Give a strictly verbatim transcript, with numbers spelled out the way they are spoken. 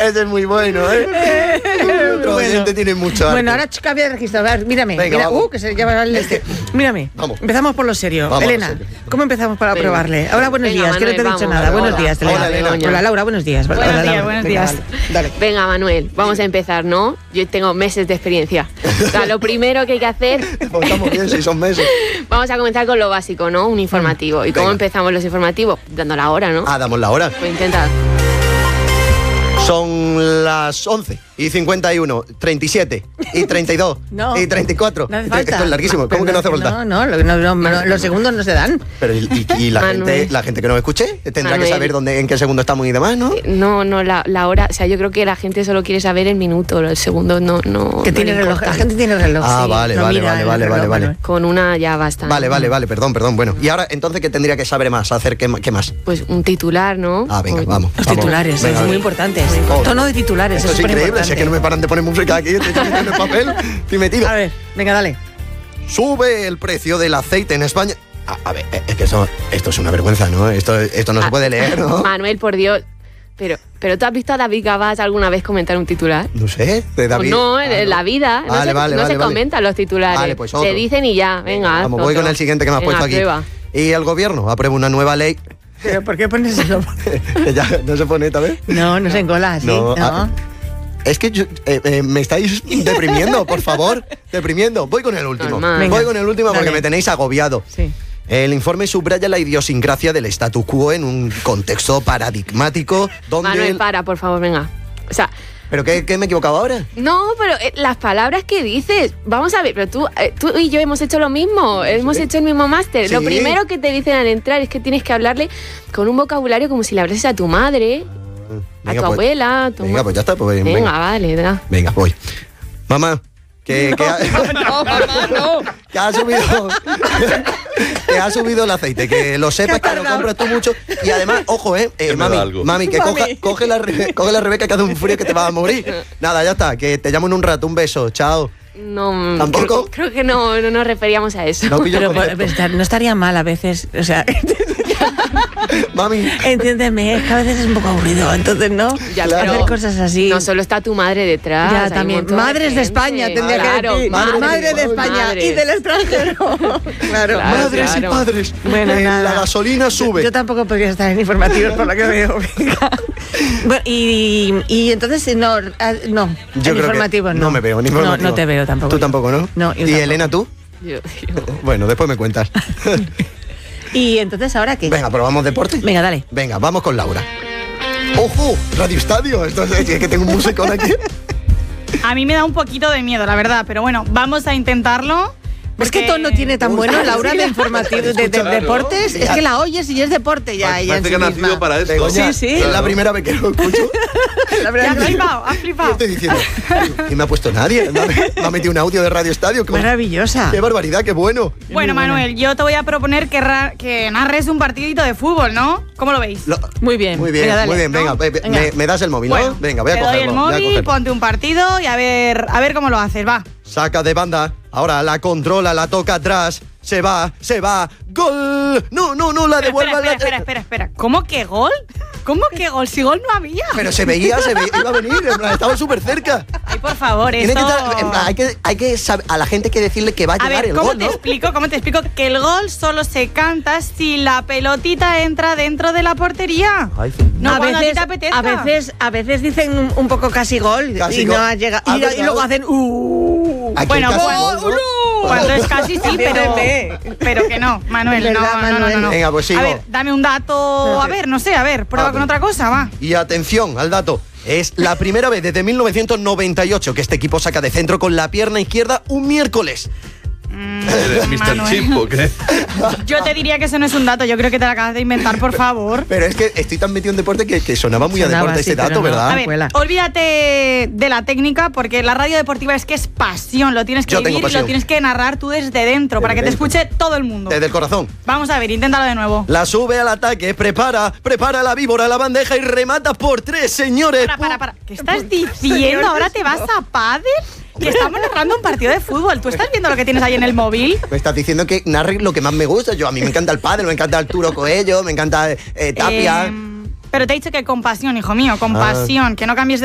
Ese es muy bueno, ¿eh? Otro bueno. oyente tiene mucho arte. Bueno, ahora cambia de registro. A ver, mírame. Venga, mira, vamos. uh, que se llama el este. Mírame. Vamos. Empezamos por lo serio. Vamos, Elena, lo serio. ¿cómo empezamos para Venga. probarle? Ahora, buenos Venga, días, que no te he Manuel, dicho vamos. nada. Hola, Buenos días, hola, Elena. Elena. Hola, Hola, Laura, buenos días. Buenos Hola, días, Laura. buenos Venga, días. Dale. dale. Venga, Manuel, vamos a empezar, ¿no? Yo tengo meses de experiencia. O sea, lo primero que hay que hacer... Pues estamos bien, si son meses. Vamos a comenzar con lo básico, ¿no? Un informativo. ¿Y cómo Venga. empezamos los informativos? Dando la hora, ¿no? Ah, damos la hora. Pues intenta... Son las once y cincuenta y uno, treinta y siete y treinta y dos No. y treinta y cuatro. No hace falta. Esto es larguísimo. ¿Cómo Pero que no hace falta? No, no, lo- no, no, no, los segundos no se dan. Pero y, y- y la, Manuel. gente, la gente que nos escuche tendrá Manuel. que saber dónde, en qué segundo estamos y demás, ¿no? No, no, la, la hora... O sea, yo creo que la gente solo quiere saber el minuto. El segundo no... no Que no tiene le reloj. importa. La gente tiene reloj. Ah, sí. vale, No vale, mira vale, el vale, reloj, vale, vale. Manuel. Con una ya basta. Vale, vale, vale, perdón, perdón. Bueno, y ahora entonces, ¿qué tendría que saber más? Hacer qué, ma- qué más. Pues un titular, ¿no? Ah, venga, O- vamos. Los vamos. titulares, Venga, es muy venga. importante. Oh. Tono de titulares, Esto es es súper increíble, importante. si es que no me paran de poner música aquí, estoy metiendo el papel, estoy metido. A ver, venga, dale. Sube el precio del aceite en España. A, a ver, es que eso, esto es una vergüenza, ¿no? Esto, esto no se Ah, puede leer, ¿no? Manuel, por Dios. Pero, pero ¿tú has visto a David Gabás alguna vez comentar un titular? No sé, de Pues David. no, en Ah, en la vida no Vale, se, vale, no vale, se vale. comentan los titulares. Vale, pues se otro. dicen y ya, venga. haz Vamos, voy otro. con el siguiente que me has Venga, puesto aquí. prueba. Y el gobierno aprueba una nueva ley. ¿Pero por qué pones eso? Que ya no se pone esta vez. No, no se encola, ¿sí? No, No. ah, Es que yo- eh, eh, me estáis deprimiendo, por favor. Deprimiendo. Voy con el último. Normal. Venga, Voy con el último porque dale. me tenéis agobiado. Sí. El informe subraya la idiosincrasia del statu quo en un contexto paradigmático donde... Manuel, el- para, por favor, venga. O sea, ¿Pero qué, qué me he equivocado ahora? no, pero eh, las palabras que dices, vamos a ver, pero tú, eh, tú y yo hemos hecho lo mismo, hemos hecho el mismo máster. Lo Sí. primero que te dicen al entrar es que tienes que hablarle con un vocabulario como si le hablases a tu madre, a Venga, tu pues- abuela, a tu Venga, ma- pues ya está. Pues, Venga, venga. vale, da. Venga, voy. Mamá, que, que, ha, No, mamá, no. que ha subido que ha subido el aceite, que lo sepas, que lo compras tú mucho. Y además, ojo, eh, eh, Que me da mami, algo. mami, que Mami. coja, coge, la, Rebe- coge la Rebeca, que hace un frío que te vas a morir. Nada, ya está, que te llamo en un rato, un beso, chao. No, ¿Tampoco? Creo, creo que no, no nos referíamos a eso. No pillo Pero concepto. pues, estar- no estaría mal a veces, o sea, Mami, entiéndeme, es que a veces es un poco aburrido, entonces no, Ya, Claro. hacer cosas así. No solo está tu madre detrás. Ya, hay un también. montón de Madres de gente. España tendría Claro, que decir. madres, Madre de España madres. y del extranjero. Claro. Claro, madres claro. y padres, Bueno, eh, nada. la gasolina sube. Yo tampoco podría estar en informativos por lo que veo. Venga. Bueno, y, y entonces no, ah, no, Yo en creo que informativos no. no me veo, en informativo. No, no te veo tampoco. Tú tampoco, ¿no? No, yo ¿Y tampoco. Elena, tú? Yo- yo- Bueno, después me cuentas. Y entonces ahora qué? Venga, probamos deporte. Venga, dale. Venga, vamos con Laura. ¡Ojo! Radio Estadio. Esto es, es que tengo un musicón aquí. A mí me da un poquito de miedo, la verdad, pero bueno, vamos a intentarlo. Es que porque- tono tiene tan bueno, Laura, de informativos, de, de Claro. deportes. Es que la oyes y es deporte ya. ella en Parece sí que ha misma. nacido para esto. Begoña, Sí, sí. Es la primera vez que lo escucho. La Ya verdad has que- flipado, has ¿Qué flipado. estoy diciendo? Y me ha puesto nadie. Me ha, me ha metido un audio de Radio Estadio. ¡Qué, Maravillosa. ¡Qué barbaridad! ¡Qué bueno! Bueno, Manuel, yo te voy a proponer que, ra- que narres un partidito de fútbol, ¿no? ¿Cómo lo veis? Lo- Muy bien. muy bien, Venga, dale. muy bien. Venga, ¿No? ve- ve- Venga. Me, me das el móvil, ¿no? Bueno, Venga, voy a te cogerlo. doy el voy a móvil, cogerlo. ponte un partido y a ver, a ver cómo lo haces, va. Saca de banda. Ahora la controla, la toca atrás. Se va, se va. ¡Gol! No, no, no, la Espera, devuelve. espera, la- espera, espera, espera. ¿Cómo que gol? ¿Cómo que gol? Si gol no había. Pero se veía, se veía, iba a venir. En plan, estaba súper cerca. Ay, por favor, Tiene esto... que estar- en plan, hay que, hay que saber- a la gente hay que decirle que va a A llegar ver, el ¿cómo gol, te ¿no? explico? ¿Cómo te explico? Que el gol solo se canta si la pelotita entra dentro de la portería. Ay, No a cuando a ti veces, te apetezca. a veces, a veces dicen un, un poco casi gol Casi y gol. no ha llegado. Ah, Y, ¿verdad? y luego hacen uh. Aquí Bueno, hay casi gol, gol, ¿no? Cuando es casi sí, pero, Entiéndeme. pero que no, Manuel, Es no, verdad, no, no, Manuel. no, no. Venga, pues sigo. A ver, dame un dato, a ver, no sé, a ver, prueba Ah, con pues. otra cosa, va. Y atención al dato. Es la primera vez desde mil novecientos noventa y ocho que este equipo saca de centro con la pierna izquierda un miércoles. ¿Eres mister Manuel. Chimp o qué? Yo te diría que eso no es un dato, yo creo que te lo acabas de inventar, por favor. Pero es que estoy tan metido en deporte que, que sonaba muy Sonaba, a deporte sí, ese dato, pero no. ¿verdad? A ver, Cuela. olvídate de la técnica porque la radio deportiva es que es pasión, lo tienes que Yo tengo vivir y pasión. lo tienes que narrar tú desde dentro para que te dentro. escuche todo el mundo. Desde el corazón. Vamos a ver, inténtalo de nuevo. La sube al ataque, prepara, prepara la víbora, la bandeja y remata por tres, señores. Para, para, para. ¿Qué estás diciendo? ¿Ahora te vas a pádel? Que estamos narrando un partido de fútbol. ¿Tú estás viendo lo que tienes ahí en el móvil? Me estás diciendo que narre lo que más me gusta. Yo, a mí me encanta el pádel, me encanta Arturo Coello, me encanta eh, Tapia. Eh, pero te he dicho que con pasión, hijo mío, con pasión. Que no cambies de